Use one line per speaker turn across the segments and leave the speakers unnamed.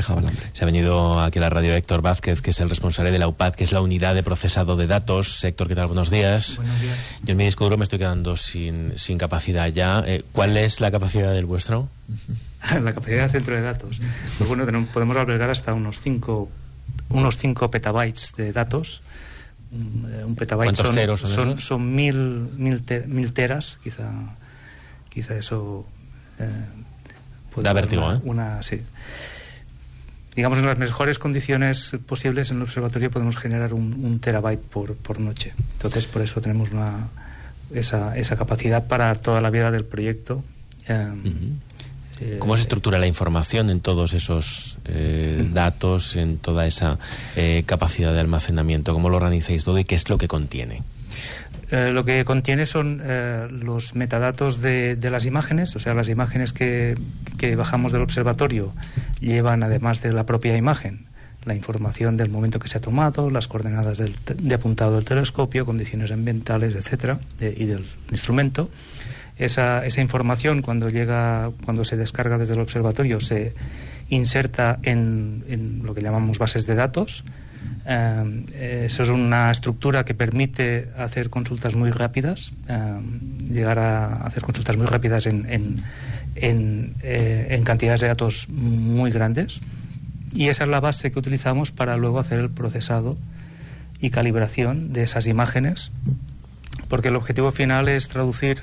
Jabalambre.
Se ha venido aquí a la radio Héctor Vázquez, que es el responsable de la UPAD, que es la unidad de procesado de datos. Héctor, ¿qué tal? Buenos días.
Buenos días.
Yo en mi disco duro me estoy quedando sin capacidad ya. ¿Cuál es la capacidad del vuestro?
La capacidad del centro de datos. Pues bueno, podemos albergar hasta unos 5 petabytes de datos. Un petabyte
¿Cuántos ceros son
son 1000 teras, quizá eso
da vértigo,
sí. Digamos, en las mejores condiciones posibles en el observatorio podemos generar un terabyte por noche. Entonces, por eso tenemos esa capacidad para toda la vida del proyecto.
¿Cómo se estructura la información en todos esos datos, en toda esa capacidad de almacenamiento? ¿Cómo lo organizáis todo y qué es lo que contiene?
Lo que contiene son los metadatos de las imágenes, o sea, las imágenes que bajamos del observatorio llevan, además de la propia imagen, la información del momento que se ha tomado, las coordenadas de apuntado del telescopio, condiciones ambientales, etcétera, y del instrumento. Esa información, cuando se descarga desde el observatorio, se inserta en lo que llamamos bases de datos. Eso es una estructura que permite hacer consultas muy rápidas, llegar a hacer consultas muy rápidas en cantidades de datos muy grandes, y esa es la base que utilizamos para luego hacer el procesado y calibración de esas imágenes, porque el objetivo final es traducir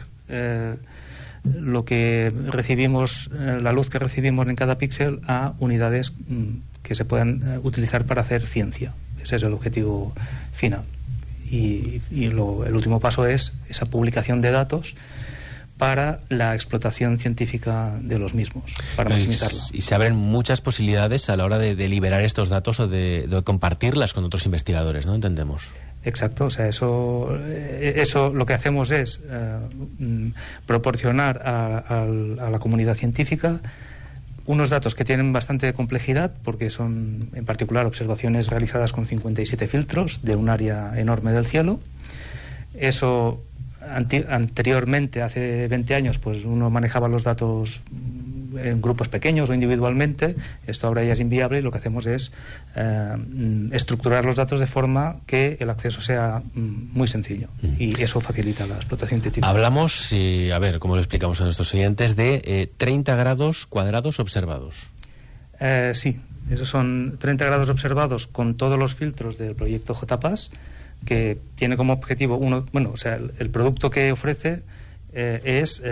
lo que recibimos, la luz que recibimos en cada píxel, a unidades que se puedan utilizar para hacer ciencia. Ese es el objetivo final. Y el último paso es esa publicación de datos para la explotación científica de los mismos, para maximizarla.
Y se abren muchas posibilidades a la hora de liberar estos datos o de compartirlas con otros investigadores, ¿no? Entendemos.
Exacto, o sea, eso lo que hacemos es proporcionar a la comunidad científica unos datos que tienen bastante complejidad, porque son, en particular, observaciones realizadas con 57 filtros de un área enorme del cielo. Eso, anteriormente, hace 20 años, pues uno manejaba los datos en grupos pequeños o individualmente. Esto ahora ya es inviable, y lo que hacemos es estructurar los datos de forma que el acceso sea muy sencillo, y eso facilita la explotación científica.
Hablamos, a ver, ¿cómo lo explicamos a nuestros oyentes? De 30 grados cuadrados observados.
Sí, esos son 30 grados observados con todos los filtros del proyecto JPAS, que tiene como objetivo el producto que ofrece es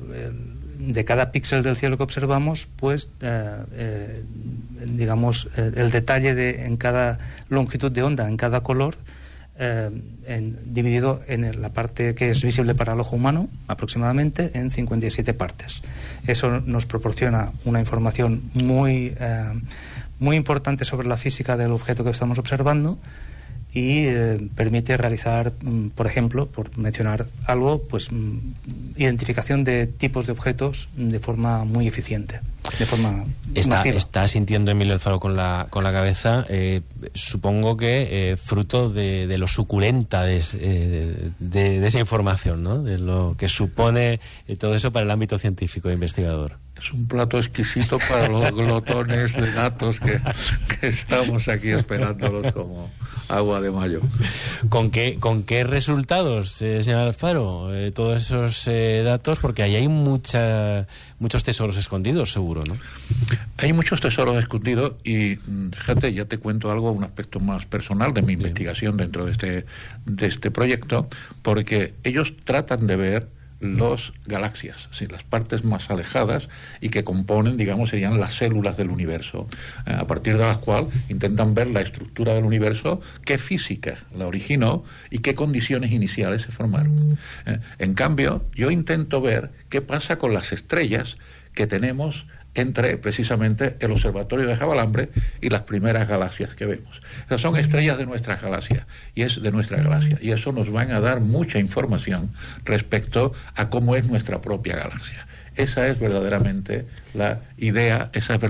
de cada píxel del cielo que observamos, pues digamos, el detalle en cada longitud de onda, en cada color, dividido en la parte que es visible para el ojo humano, aproximadamente en 57 partes. Eso nos proporciona una información muy importante sobre la física del objeto que estamos observando, y permite realizar, por ejemplo, por mencionar algo, pues identificación de tipos de objetos de forma muy eficiente, de forma masiva.
Está sintiendo Emilio Alfaro con la cabeza, supongo que fruto de lo suculenta de esa información, ¿no? De lo que supone todo eso para el ámbito científico e investigador.
Es un plato exquisito para los glotones de datos que estamos aquí esperándolos como agua de mayo.
¿Con qué resultados, señor Alfaro, todos esos datos? Porque ahí hay muchos tesoros escondidos, seguro, ¿no?
Hay muchos tesoros escondidos, y fíjate, ya te cuento algo, un aspecto más personal de mi investigación dentro de este proyecto, porque ellos tratan de ver las galaxias, las partes más alejadas y que componen, digamos, serían las células del universo, a partir de las cuales intentan ver la estructura del universo, qué física la originó y qué condiciones iniciales se formaron. En cambio, yo intento ver qué pasa con las estrellas que tenemos entre precisamente el observatorio de Jabalambre y las primeras galaxias que vemos. Esas son estrellas de nuestras galaxias, y es de nuestra galaxia, y eso nos van a dar mucha información respecto a cómo es nuestra propia galaxia. Esa es verdaderamente la idea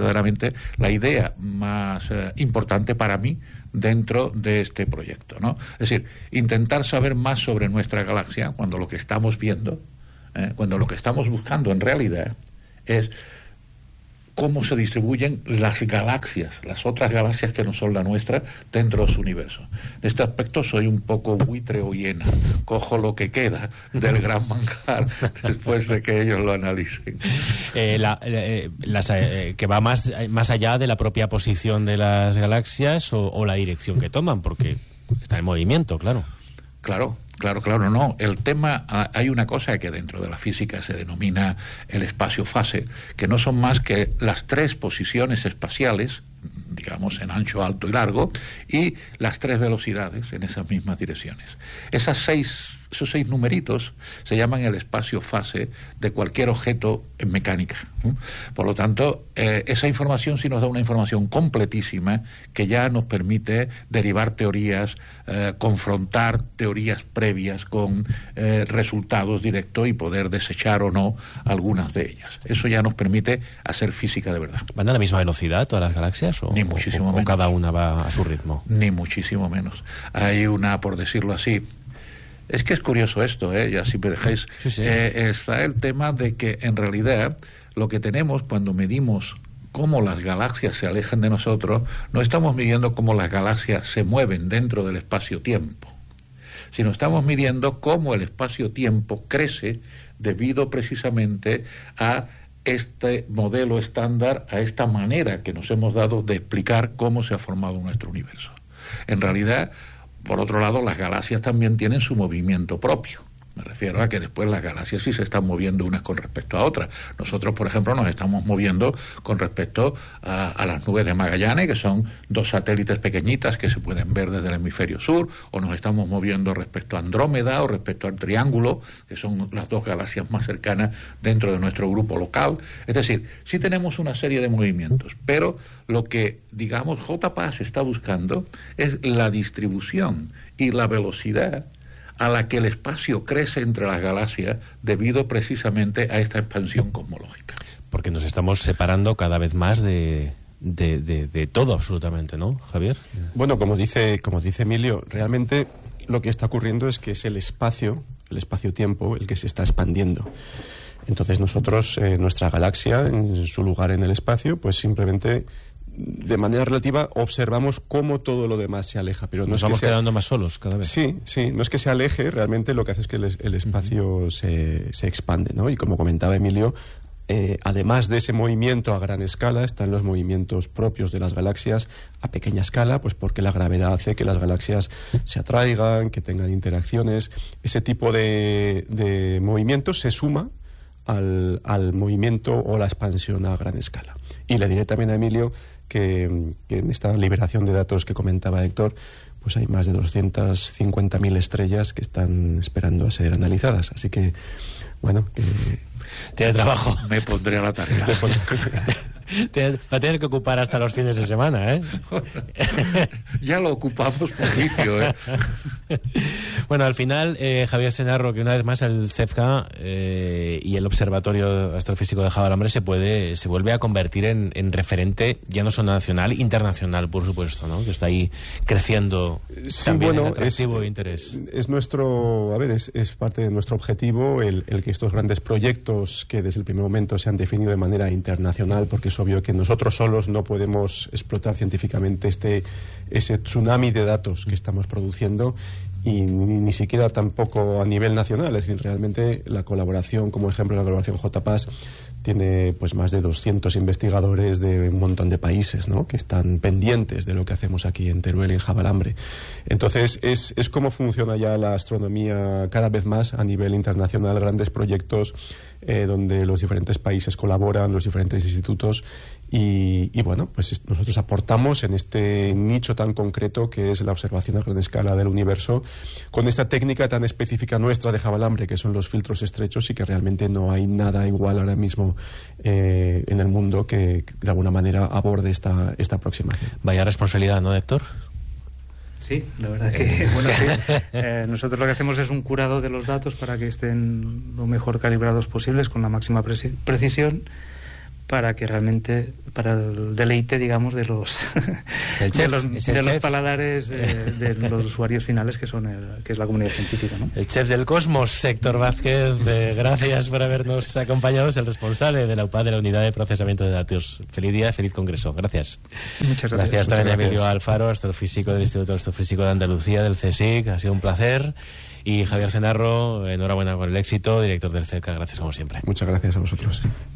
más importante para mí dentro de este proyecto, ¿no? Es decir, intentar saber más sobre nuestra galaxia, cuando lo que estamos viendo, cuando lo que estamos buscando en realidad es cómo se distribuyen las galaxias, las otras galaxias que no son la nuestra, dentro de su universo. En este aspecto soy un poco buitre o hiena, cojo lo que queda del gran manjar después de que ellos lo analicen.
Que va más allá de la propia posición de las galaxias o la dirección que toman, porque está en movimiento, claro.
Claro, no. El tema, hay una cosa que dentro de la física se denomina el espacio-fase, que no son más que las 3 posiciones espaciales, digamos en ancho, alto y largo, y las 3 velocidades en esas mismas direcciones. Esos 6 numeritos se llaman el espacio-fase de cualquier objeto en mecánica. Por lo tanto, esa información sí nos da una información completísima que ya nos permite derivar teorías, confrontar teorías previas con resultados directos y poder desechar o no algunas de ellas. Eso ya nos permite hacer física de verdad.
¿Van a la misma velocidad todas las galaxias?
Ni muchísimo menos.
¿O cada una va a su ritmo?
Ni muchísimo menos. Hay una, por decirlo así, es que es curioso esto, ya si me dejáis,
sí.
Está el tema de que en realidad lo que tenemos cuando medimos cómo las galaxias se alejan de nosotros, no estamos midiendo cómo las galaxias se mueven dentro del espacio-tiempo, sino estamos midiendo cómo el espacio-tiempo crece debido precisamente a este modelo estándar, a esta manera que nos hemos dado de explicar cómo se ha formado nuestro universo. En realidad, por otro lado, las galaxias también tienen su movimiento propio. Me refiero a que después las galaxias sí se están moviendo unas con respecto a otras. Nosotros, por ejemplo, nos estamos moviendo con respecto a las nubes de Magallanes, que son 2 satélites pequeñitas que se pueden ver desde el hemisferio sur, o nos estamos moviendo respecto a Andrómeda o respecto al Triángulo, que son las 2 galaxias más cercanas dentro de nuestro grupo local. Es decir, sí tenemos una serie de movimientos, pero lo que, digamos, JPAS está buscando es la distribución y la velocidad a la que el espacio crece entre las galaxias debido precisamente a esta expansión cosmológica.
Porque nos estamos separando cada vez más de todo absolutamente, ¿no, Javier?
Bueno, como dice Emilio, realmente lo que está ocurriendo es que es el espacio-tiempo, el que se está expandiendo. Entonces nosotros, nuestra galaxia, en su lugar en el espacio, pues simplemente de manera relativa observamos cómo todo lo demás se aleja, pero no
nos vamos quedando más solos cada vez.
Sí, no es que se aleje, realmente lo que hace es que el espacio se expande, ¿no? Y como comentaba Emilio, además de ese movimiento a gran escala, están los movimientos propios de las galaxias a pequeña escala, pues porque la gravedad hace que las galaxias se atraigan, que tengan interacciones. Ese tipo de movimientos se suma al movimiento o la expansión a gran escala. Y le diré también a Emilio que en esta liberación de datos que comentaba Héctor, pues hay más de 250.000 estrellas que están esperando a ser analizadas. Así que, bueno...
Tiene trabajo.
Me pondré a la tarea.
Va a tener que ocupar hasta los fines de semana, ¿eh?
Ya lo ocupamos por vicio, ¿eh?
Bueno, al final, Javier Cenarro, que una vez más el CEFCA y el Observatorio Astrofísico de Javalambre se vuelve a convertir en referente, ya no solo nacional, internacional, por supuesto, ¿no? Que está ahí creciendo también en atractivo e interés.
Es nuestro, es parte de nuestro objetivo el que estos grandes proyectos que desde el primer momento se han definido de manera internacional, porque es obvio que nosotros solos no podemos explotar científicamente ese tsunami de datos que estamos produciendo, y ni siquiera tampoco a nivel nacional. Es decir, realmente la colaboración, como ejemplo la colaboración JPAS, tiene pues más de 200 investigadores de un montón de países, ¿no?, que están pendientes de lo que hacemos aquí en Teruel y en Javalambre. Entonces es como funciona ya la astronomía cada vez más a nivel internacional, grandes proyectos donde los diferentes países colaboran, los diferentes institutos, y bueno, pues nosotros aportamos en este nicho tan concreto que es la observación a gran escala del universo, con esta técnica tan específica nuestra de Javalambre, que son los filtros estrechos, y que realmente no hay nada igual ahora mismo en el mundo que de alguna manera aborde esta aproximación.
Vaya responsabilidad, ¿no, Héctor?
Sí, la verdad que bueno, sí. Nosotros lo que hacemos es un curado de los datos para que estén lo mejor calibrados posibles, con la máxima precisión, para que realmente, para el deleite, digamos, de los los paladares de los usuarios finales, que es la comunidad científica, ¿no?
El chef del cosmos, Héctor Vázquez, gracias por habernos acompañado. Es el responsable de la UPAD, de la Unidad de Procesamiento de Datos. Feliz día, feliz congreso. Gracias.
Muchas gracias.
Gracias también a Emilio Alfaro, astrofísico del Instituto Astrofísico de Andalucía, del CSIC. Ha sido un placer. Y Javier Cenarro, enhorabuena con el éxito, director del CECA. Gracias como siempre.
Muchas gracias a vosotros.